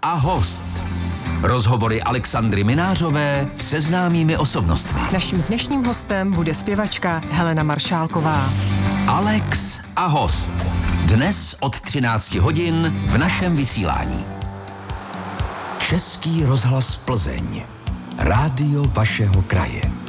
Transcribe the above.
a host. Rozhovory Alexandry Minářové se známými osobnostmi. Naším dnešním hostem bude zpěvačka Helena Maršálková. Alex a host. Dnes od 13 hodin v našem vysílání. Český rozhlas Plzeň. Rádio vašeho kraje.